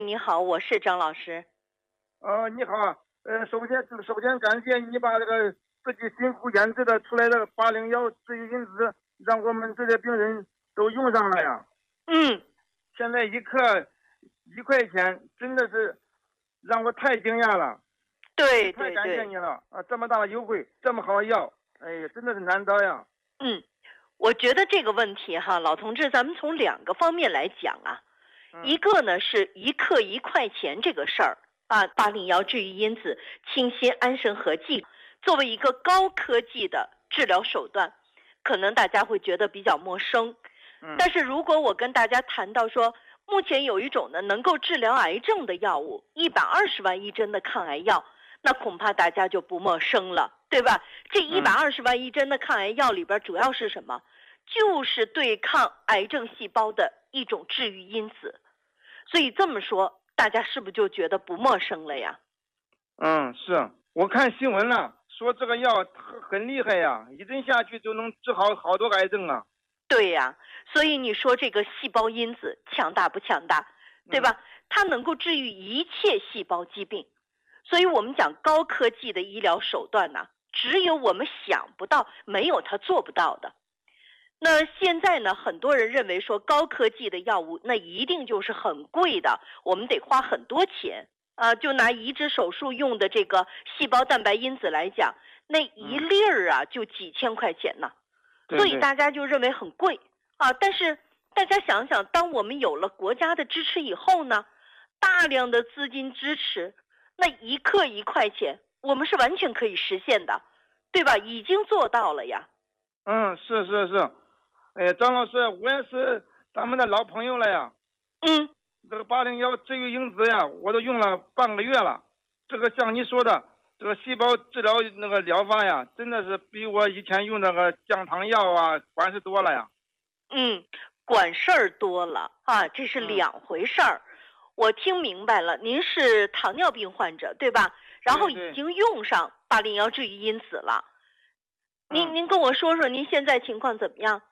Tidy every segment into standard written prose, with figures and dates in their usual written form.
你好，我是张老师。 你好，首先感谢你把这个自己辛苦研制的出来的801治愈因子，让我们这些病人都用上了呀。 嗯， 现在一克1块钱，真的是让我太惊讶了， 对太感谢对对， 你了啊！这么大的优惠，这么好的药，哎呀，真的是难得呀。 嗯，我觉得这个问题哈，老同志，咱们从2个方面来讲啊。一个呢是1克1块钱这个事儿啊，801治愈因子清心安神合剂，作为一个高科技的治疗手段，可能大家会觉得比较陌生。但是如果我跟大家谈到说，目前有一种呢能够治疗癌症的药物，120万一针的抗癌药，那恐怕大家就不陌生了，对吧？这120万一针的抗癌药里边主要是什么？就是对抗癌症细胞的一种治愈因子。所以这么说，大家是不是就觉得不陌生了呀？ 是我看新闻了，说这个药很厉害呀，一针下去就能治好好多癌症啊。 对呀，所以你说这个细胞因子强大不强大，对吧？它能够治愈一切细胞疾病。所以我们讲高科技的医疗手段呢，只有我们想不到，没有它做不到的。那现在呢，很多人认为说高科技的药物那一定就是很贵的，我们得花很多钱啊。就拿移植手术用的这个细胞蛋白因子来讲，那一粒儿啊就几千块钱呢，所以大家就认为很贵啊。但是大家想想，当我们有了国家的支持以后呢，大量的资金支持，那1克1块钱，我们是完全可以实现的，对吧？已经做到了呀。 是。张老师，我也是咱们的老朋友了呀。这个801治愈因子呀，我都用了半个月了。这个像你说的，这个细胞治疗那个疗法呀，真的是比我以前用那个降糖药啊管事多了呀。 管事儿多了啊，这是2回事儿。我听明白了，您是糖尿病患者对吧？然后已经用上801治愈因子了。您跟我说说您现在情况怎么样？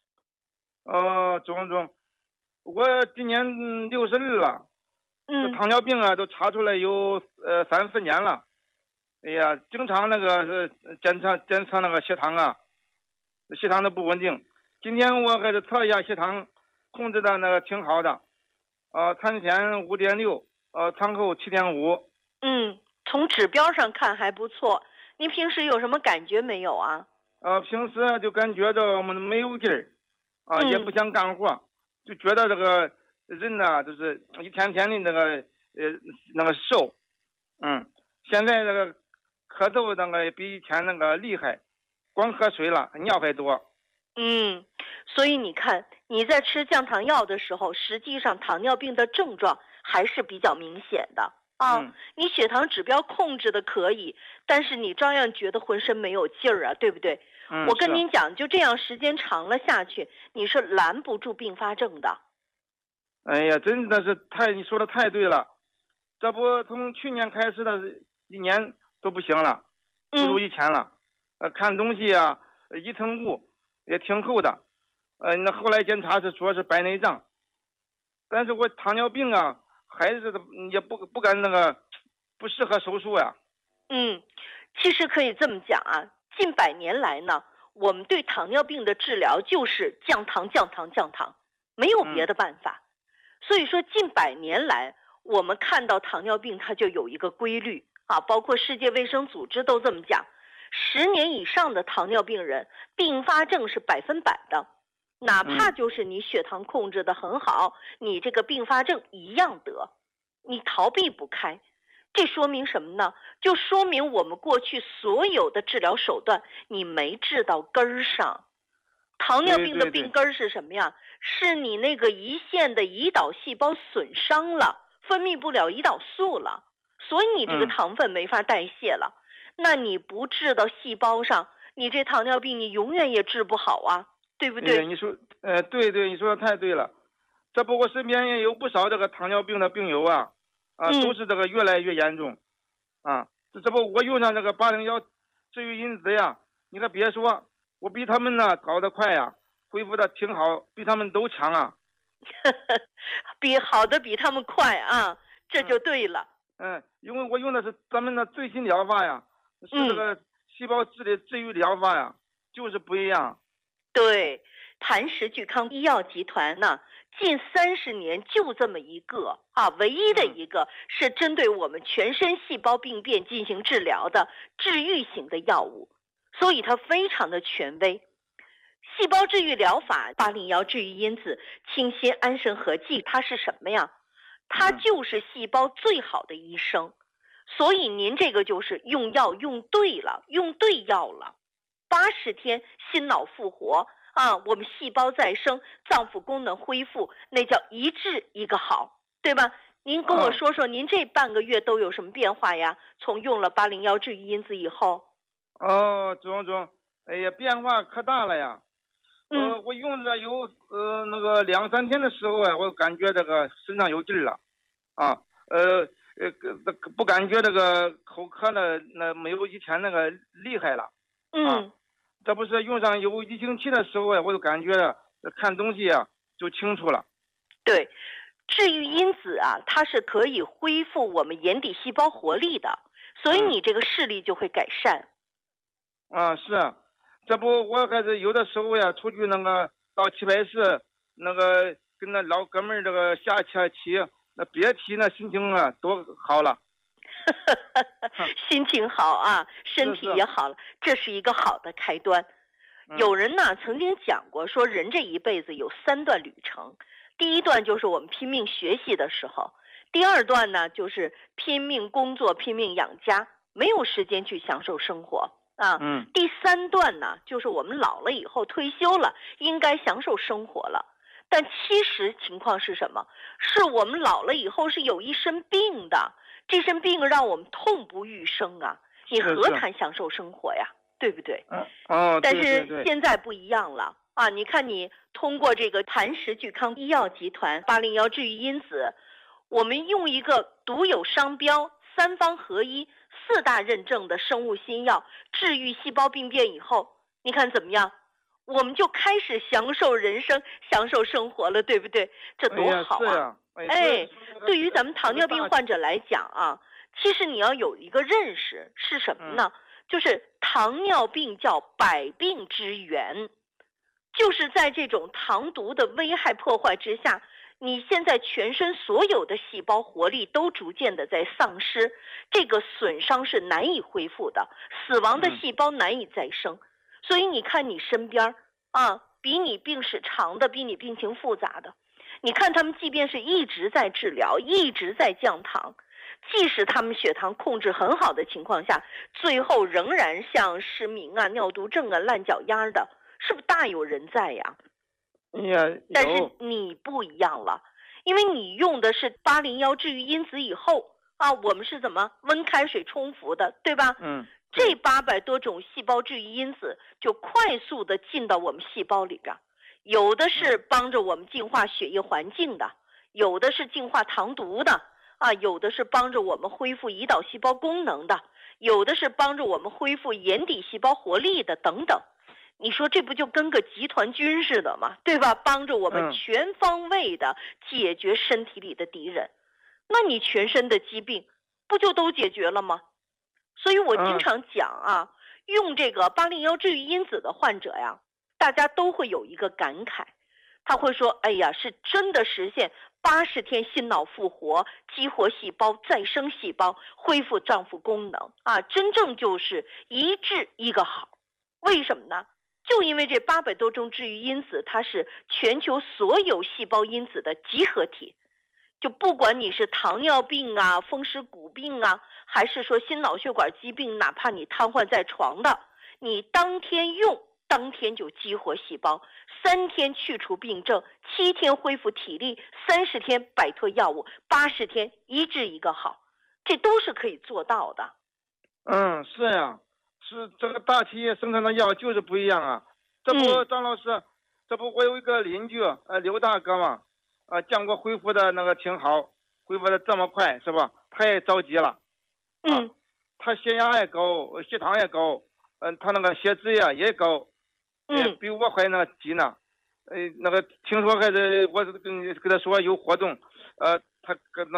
中，我今年60了，这糖尿病啊都查出来有3、4年了。哎呀，经常那个是检测那个血糖啊，血糖都不稳定。今天我给他测了一下血糖，控制的那个挺好的，餐前5.6，餐后7.5。 从指标上看还不错。您平时有什么感觉没有啊？ 平时就感觉着我们没有劲儿。也不想干活，就觉得这个人呢，就是一天天的那个瘦。现在这个咳嗽那个比以前那个厉害，光喝水了，尿还多。 所以你看，你在吃降糖药的时候，实际上糖尿病的症状还是比较明显的啊。你血糖指标控制的可以，但是你照样觉得浑身没有劲儿啊，对不对？我跟您讲，就这样时间长了下去，你是拦不住并发症的。 哎呀，真的是你说的太对了，这不从去年开始的1年都不行了，不如以前了。看东西啊，一层雾也挺厚的。那后来检查是说是白内障，但是我糖尿病啊，还是也不敢那个，不适合手术呀。 其实可以这么讲啊。近100年来呢，我们对糖尿病的治疗就是降糖，没有别的办法。所以说近100年来，我们看到糖尿病它就有一个规律啊，包括世界卫生组织都这么讲，10年以上的糖尿病人并发症是100%的，哪怕就是你血糖控制得很好，你这个并发症一样得，你逃避不开。这说明什么呢？就说明我们过去所有的治疗手段你没治到根儿上。糖尿病的病根儿是什么呀？是你那个胰腺的胰岛细胞损伤了，分泌不了胰岛素了，所以你这个糖分没法代谢了。那你不治到细胞上，你这糖尿病你永远也治不好啊，对不对？ 你说对，你说的太对了。这不我身边也有不少这个糖尿病的病友啊，都是这个越来越严重。这不我用上这个801治愈因子呀，你可别说，我比他们呢搞得快呀，恢复的挺好，比他们都强啊。 比他们快啊。 这就对了。 因为我用的是咱们的最新疗法呀，是这个细胞质的治愈疗法呀，就是不一样。 对，磐石聚康医药集团呢，近30年就这么一个唯一的一个是针对我们全身细胞病变进行治疗的治愈型的药物，所以它非常的权威。细胞治愈疗法801治愈因子清新安神合剂，它是什么呀？它就是细胞最好的医生。所以您这个就是用药用对了，用对药了，80天心脑复活我们细胞再生，脏腑功能恢复，那叫一治一个好，对吧？您跟我说说，您这半个月都有什么变化呀？从用了801治愈因子以后。 总，哎呀，变化可大了呀。我用了有那个2、3天的时候我感觉这个身上有劲儿了，不感觉这个口渴了，那没有以前那个厉害了。这不是用上有1星期的时候我就感觉看东西就清楚了。 对，治愈因子它是可以恢复我们眼底细胞活力的，所以你这个视力就会改善。 是，这不我还是有的时候出去那个到棋牌室，那个跟那老哥们儿这个下棋，那别提那心情多好了。 心情好身体也好了，这是一个好的开端。有人呢曾经讲过，说人这一辈子有3段旅程，第一段就是我们拼命学习的时候，第二段呢就是拼命工作拼命养家，没有时间去享受生活第3段呢就是我们老了以后退休了，应该享受生活了。但其实情况是什么？是我们老了以后是有一身病的，这身病让我们痛不欲生你何谈享受生活呀？对不对？但是现在不一样了你看你通过这个磐石聚康医药集团801治愈因子，我们用一个独有商标、3方合一、4大认证的生物新药治愈细胞病变以后，你看怎么样？我们就开始享受人生，享受生活了，对不对？这多好对于咱们糖尿病患者来讲其实你要有一个认识是什么呢？就是糖尿病叫百病之源，就是在这种糖毒的危害破坏之下，你现在全身所有的细胞活力都逐渐的在丧失，这个损伤是难以恢复的，死亡的细胞难以再生。所以你看你身边比你病史长的，比你病情复杂的，你看他们即便是一直在治疗，一直在降糖，即使他们血糖控制很好的情况下，最后仍然像失明尿毒症烂脚丫的，是不是大有人在呀？但是你不一样了，因为你用的是801治愈因子以后我们是怎么温开水冲服的，对吧？这800多种细胞治愈因子就快速的进到我们细胞里边，有的是帮着我们净化血液环境的，有的是净化糖毒的有的是帮着我们恢复胰岛细胞功能的，有的是帮着我们恢复眼底细胞活力的等等。你说这不就跟个集团军似的吗？对吧？帮着我们全方位的解决身体里的敌人，那你全身的疾病不就都解决了吗？所以我经常讲用这个801治愈因子的患者呀，大家都会有一个感慨，他会说哎呀，是真的实现80天心脑复活，激活细胞，再生细胞，恢复脏腑功能真正就是一治一个好。为什么呢？就因为这800多种治愈因子，它是全球所有细胞因子的集合体，就不管你是糖尿病风湿骨病还是说心脑血管疾病，哪怕你瘫痪在床的，你当天用当天就激活细胞，3天去除病症，7天恢复体力，30天摆脱药物，80天一治一个好，这都是可以做到的。 是呀，是这个大企业生产的药就是不一样这不张老师，这不我有一个邻居刘大哥嘛见过恢复的那个挺好，恢复的这么快是吧？他也着急了他血压也高，血糖也高他那个血脂也高比我还那个急呢那个听说还是我跟他说有活动他跟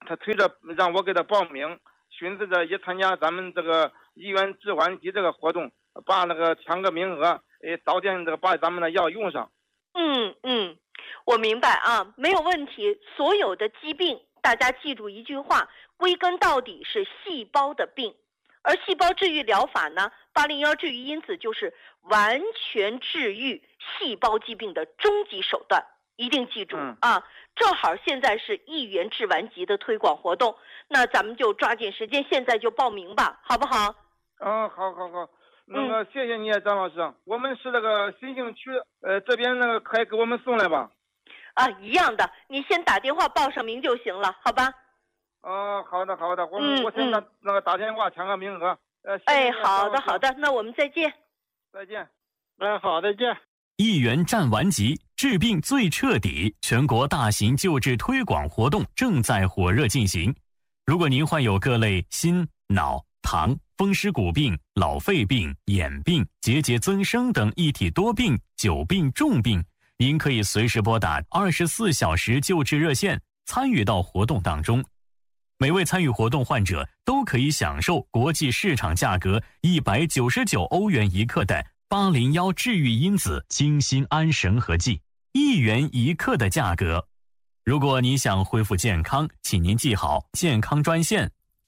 他推着让我给他报名，寻思着也参加咱们这个一元置换机这个活动，把那个抢个名额，早点这个把咱们的药用上。 我明白啊，没有问题。所有的疾病，大家记住一句话，归根到底是细胞的病。而细胞治愈疗法呢，801治愈因子就是完全治愈细胞疾病的终极手段，一定记住啊！正好现在是1元治完疾的推广活动，那咱们就抓紧时间，现在就报名吧，好不好？ 好，那个谢谢你，张老师。我们是那个新兴区，这边那个可以给我们送来吧？ 一样的，你先打电话报上名就行了，好吧？ 好的，我先那个打电话抢个名额。 好的，那我们再见。 再见。好，再见。 1元战完疾，治病最彻底，全国大型救治推广活动正在火热进行。如果您患有各类心、脑、糖、风湿骨病、老肺病、眼病、结节增生等一体多病、久病重病，您可以随时拨打24小时救治热线，参与到活动当中。每位参与活动患者都可以享受国际市场价格199欧元1克的801治愈因子清心安神合剂，1元1克的价格。如果你想恢复健康，请您记好健康专线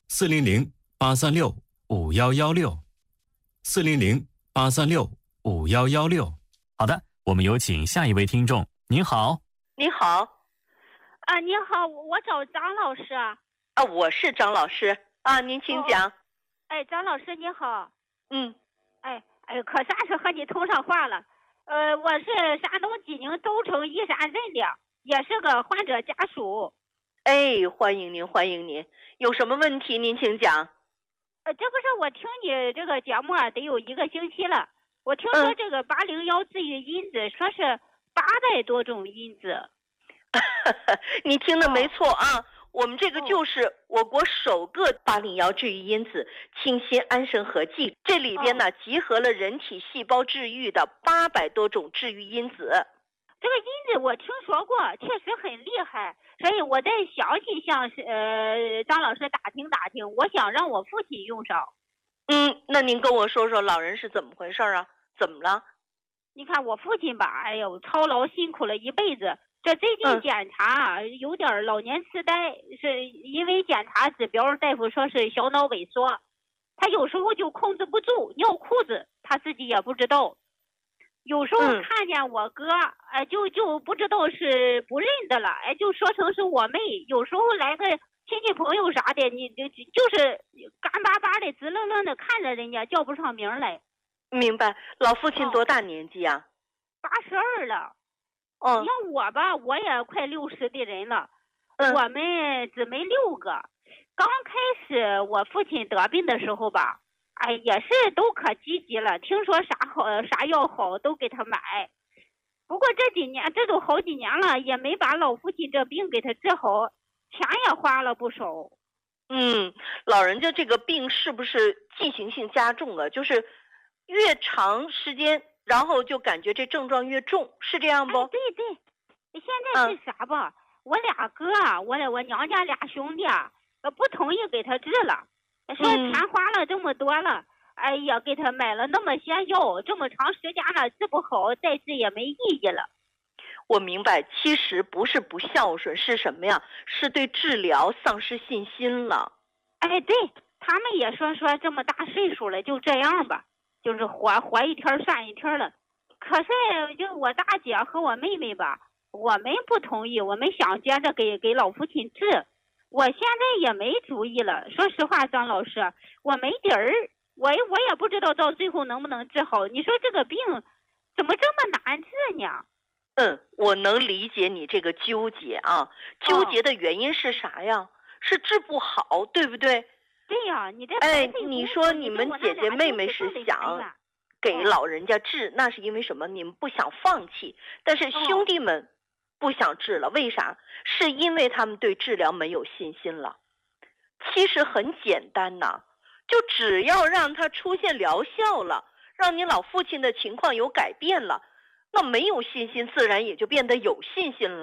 400-836-5116，400-836-5116。好的，我们有请下一位听众。您好。 你好。 你好，我找张老师。 我是张老师您请讲。 张老师你好。 可啥是和你通上话了。我是山东济宁州城宜山镇的，也是个患者家属。 欢迎您，有什么问题您请讲。 这不是我听你这个节目得有1个星期了，我听说这个801治愈因子说是800多种因子。 你听的没错我们这个就是我国首个801治愈因子清心安神合剂，这里边呢集合了人体细胞治愈的800多种治愈因子。 这个因子我听说过，确实很厉害，所以我在详细向张老师打听，我想让我父亲用上。 那您跟我说说老人是怎么回事啊？怎么了？ 你看我父亲吧，操劳辛苦了一辈子，这最近检查有点老年痴呆，是因为检查指标大夫说是小脑萎缩，他有时候就控制不住尿裤子，他自己也不知道。有时候看见我哥就不知道是不认得了，就说成是我妹。有时候来个亲戚朋友啥的，你就是干巴巴的直愣愣的看着人家，叫不上名来。 明白。老父亲多大年纪啊 ？82了。像我吧，我也快60的人了。我们姊妹6个。刚开始我父亲得病的时候吧，也是都可积极了，听说啥药好都给他买。不过这几年，这都好几年了，也没把老父亲这病给他治好，钱也花了不少。 老人家这个病是不是进行性加重了？就是越长时间，然后就感觉这症状越重，是这样不？ 对，现在是啥吧？我俩哥我娘家俩兄弟不同意给他治了，说钱花了这么多了，呀，给他买了那么些药，这么长时间了治不好，再治也没意义了。 我明白，其实不是不孝顺，是什么呀？是对治疗丧失信心了。 对，他们也说这么大岁数了，就这样吧，就是活一天算一天了。可是就我大姐和我妹妹吧，我们不同意，我们想接着给老父亲治。我现在也没主意了，说实话，张老师，我没底儿，我也不知道到最后能不能治好。你说这个病怎么这么难治呢？ 我能理解你这个纠结纠结的原因是啥呀？是治不好，对不对？ 对呀，你这你说你们姐姐妹妹是想给老人家治，那是因为什么？你们不想放弃，但是兄弟们不想治了，为啥？是因为他们对治疗没有信心了。其实很简单就只要让他出现疗效了，让你老父亲的情况有改变了，那没有信心自然也就变得有信心了，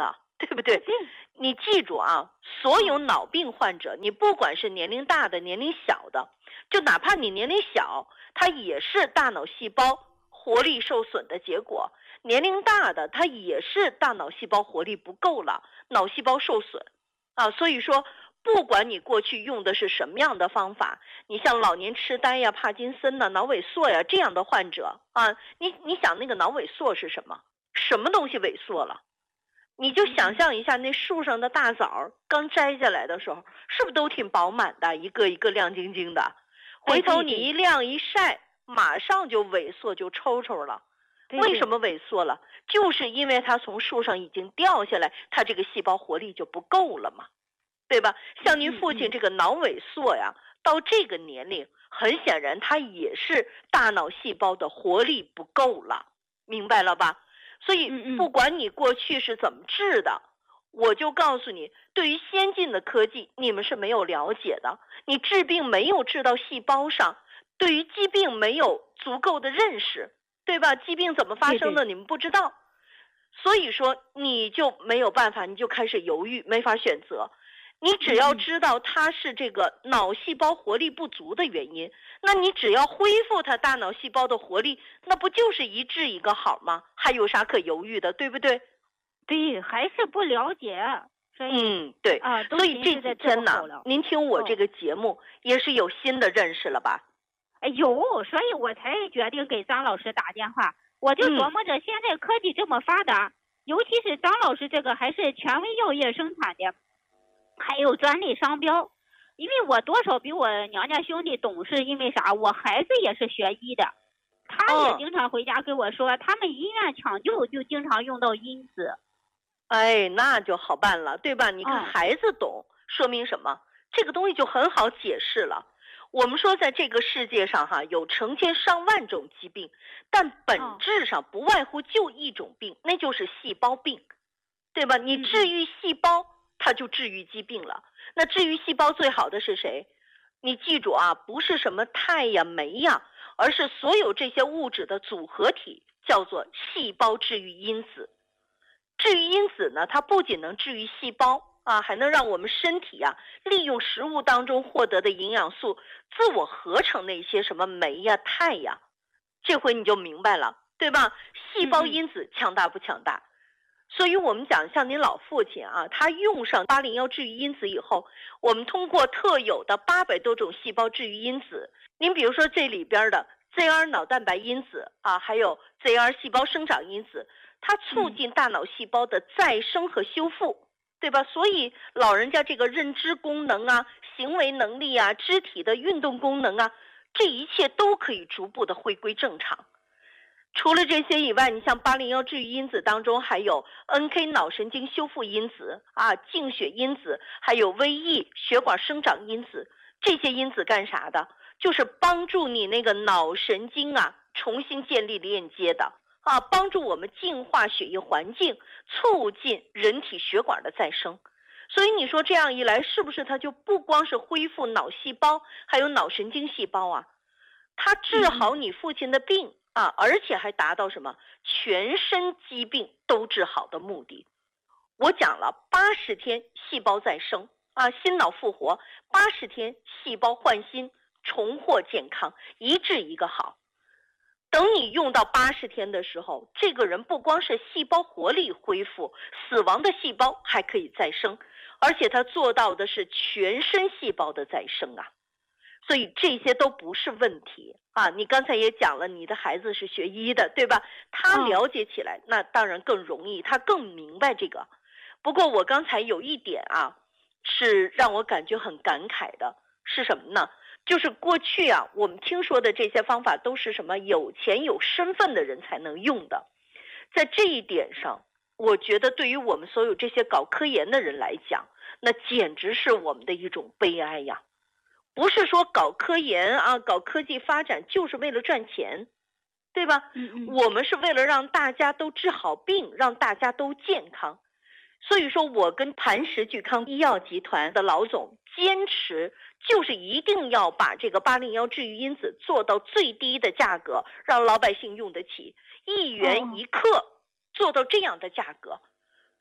对不对？你记住啊，所有脑病患者，你不管是年龄大的、年龄小的，就哪怕你年龄小，它也是大脑细胞活力受损的结果；年龄大的，它也是大脑细胞活力不够了，脑细胞受损啊。所以说，不管你过去用的是什么样的方法，你像老年痴呆呀、帕金森呐、脑萎缩呀这样的患者啊，你想那个脑萎缩是什么？什么东西萎缩了？你就想象一下，那树上的大枣刚摘下来的时候，是不是都挺饱满的，一个一个亮晶晶的？回头你一晾一晒，马上就萎缩，就抽抽了。为什么萎缩了？就是因为它从树上已经掉下来，它这个细胞活力就不够了嘛，对吧？像您父亲这个脑萎缩呀，到这个年龄，很显然他也是大脑细胞的活力不够了，明白了吧？所以不管你过去是怎么治的，我就告诉你，对于先进的科技你们是没有了解的，你治病没有治到细胞上，对于疾病没有足够的认识，对吧？疾病怎么发生的你们不知道，所以说你就没有办法，你就开始犹豫，没法选择。你只要知道它是这个脑细胞活力不足的原因，那你只要恢复它大脑细胞的活力，那不就是一治一个好吗？还有啥可犹豫的，对不对？ 对，还是不了解，所以对啊， 所以这几天呢，您听我这个节目也是有新的认识了吧？ 有，所以我才决定给张老师打电话。我就琢磨着，现在科技这么发达，尤其是张老师这个还是权威药业生产的。还有专利商标，因为我多少比我娘家兄弟懂事，因为啥？我孩子也是学医的，他也经常回家跟我说，他们医院抢救就经常用到因子。 那就好办了，对吧？你看孩子懂，说明什么？这个东西就很好解释了。我们说在这个世界上有成千上万种疾病，但本质上不外乎就一种病，那就是细胞病，对吧？你治愈细胞，它就治愈疾病了。那治愈细胞最好的是谁？你记住啊，不是什么肽呀、酶呀，而是所有这些物质的组合体，叫做细胞治愈因子。治愈因子呢，它不仅能治愈细胞还能让我们身体利用食物当中获得的营养素自我合成那些什么酶呀、肽呀。这回你就明白了，对吧？细胞因子强大不强大？所以我们讲，像您老父亲他用上801治愈因子以后，我们通过特有的800多种细胞治愈因子，您比如说这里边的 ZR 脑蛋白因子还有 ZR 细胞生长因子，它促进大脑细胞的再生和修复，对吧？所以老人家这个认知功能行为能力肢体的运动功能这一切都可以逐步的回归正常。除了这些以外，你像801治愈因子当中还有 NK 脑神经修复因子净血因子，还有 VE 血管生长因子。这些因子干啥的？就是帮助你那个脑神经重新建立链接的帮助我们净化血液环境，促进人体血管的再生。所以你说这样一来，是不是它就不光是恢复脑细胞，还有脑神经细胞它治好你父亲的病而且还达到什么全身疾病都治好的目的。我讲了80天细胞再生心脑复活，80天细胞换新，重获健康，一治一个好。等你用到80天的时候，这个人不光是细胞活力恢复，死亡的细胞还可以再生，而且他做到的是全身细胞的再生所以这些都不是问题你刚才也讲了，你的孩子是学医的，对吧？他了解起来那当然更容易，他更明白这个。不过我刚才有一点是让我感觉很感慨的，是什么呢？就是过去我们听说的这些方法都是什么有钱有身份的人才能用的。在这一点上，我觉得对于我们所有这些搞科研的人来讲，那简直是我们的一种悲哀呀。不是说搞科研搞科技发展就是为了赚钱，对吧？我们是为了让大家都治好病，让大家都健康。所以说我跟磐石聚康医药集团的老总坚持，就是一定要把这个801治愈因子做到最低的价格，让老百姓用得起，1元1克做到这样的价格。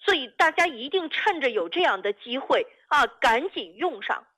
所以大家一定趁着有这样的机会啊，赶紧用上。